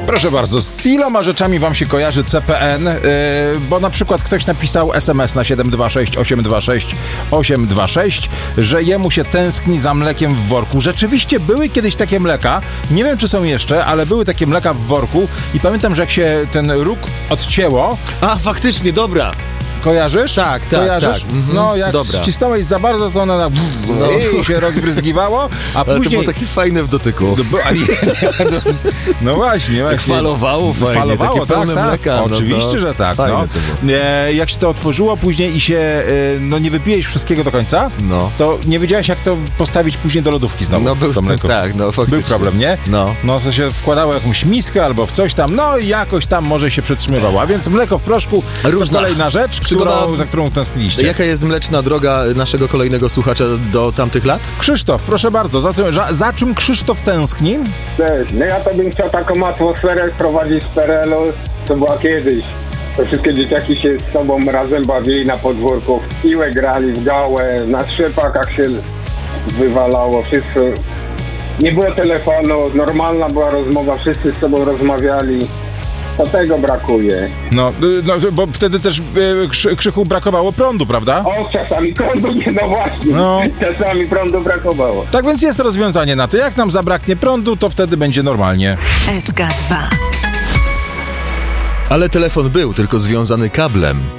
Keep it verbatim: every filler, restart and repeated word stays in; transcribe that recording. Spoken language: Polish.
Proszę bardzo, z iloma rzeczami wam się kojarzy C P N, yy, bo na przykład ktoś napisał es em es na siedem dwa sześć osiem dwa sześć osiem dwa sześć, że jemu się tęskni za mlekiem w worku. Rzeczywiście były kiedyś takie mleka, nie wiem czy są jeszcze, ale były takie mleka w worku i pamiętam, że jak się ten róg odcięło... A, faktycznie, dobra. Kojarzysz? Tak, tak, Kojarzysz? tak. Mhm. No, jak Dobra. ścisnąłeś za bardzo, to ona no. i się rozbryzgiwało, a Ale później... to było takie fajne w dotyku. No właśnie, właśnie. Falowało fajnie, Falowało, takie tak, pełne tak. mleka. Oczywiście, no że tak. Fajne No. to było. E, jak się to otworzyło później i się, e, no nie wypijesz wszystkiego do końca, No. to nie wiedziałeś, jak to postawić później do lodówki znowu. No był to z tym, mleko. tak, no faktycznie. Był problem, nie? No. No to się wkładało jakąś miskę albo w coś tam, no i jakoś tam może się przetrzymywało. A więc mleko w proszku Różna. to kolejna rzecz, Przygoda... którą, za którą tęskniliście. Jaka jest mleczna droga naszego kolejnego słuchacza do tamtych lat? Krzysztof, proszę bardzo, za, co, za, za czym Krzysztof tęskni? Cześć, no ja to bym chciał taką atmosferę wprowadzić z P R L u, co była kiedyś. To wszystkie dzieciaki się z sobą razem bawili na podwórku, w piłę grali, w gałę, na szczypakach się wywalało, wszystko. Nie było telefonu, normalna była rozmowa, wszyscy z sobą rozmawiali. To tego brakuje. No, y, no bo wtedy też y, Krzy, Krzychu brakowało prądu, prawda? O, czasami prądu nie, no właśnie. No. Czasami prądu brakowało. Tak więc jest rozwiązanie na to. Jak nam zabraknie prądu, to wtedy będzie normalnie. S K dwa. Ale telefon był tylko związany kablem.